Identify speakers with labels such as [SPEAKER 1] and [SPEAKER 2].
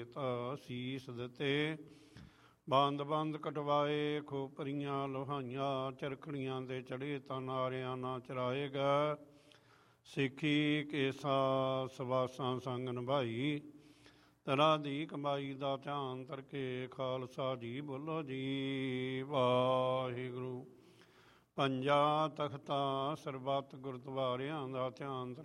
[SPEAKER 1] ਤਾਂ ਸੀਸ ਦਿੱਤੇ। ਬੰਦ ਬੰਦ ਕਟਵਾਏ ਖੋਪਰੀਆਂ ਲੋਹਾਈਆਂ, ਚਰਖੜੀਆਂ ਦੇ ਚੜੇ ਤਾਂ ਨਾਰਿਆਂ ਨਾ ਚਰਾਏਗਾ। ਸਿੱਖੀ ਕੇਸਾ ਸਵਾਸਾਂ ਸੰਗ ਨਿਭਾਈ, ਤਰਾ ਦੀ ਕਮਾਈ ਦਾ ਧਿਆਨ ਤਰਕੇ ਖਾਲਸਾ ਜੀ ਬੋਲੋ ਜੀ ਵਾਹਿਗੁਰੂ। ਪੰਜਾਂ ਤਖਤਾਂ ਸਰਬੱਤ ਗੁਰਦੁਆਰਿਆਂ ਦਾ ਧਿਆਨ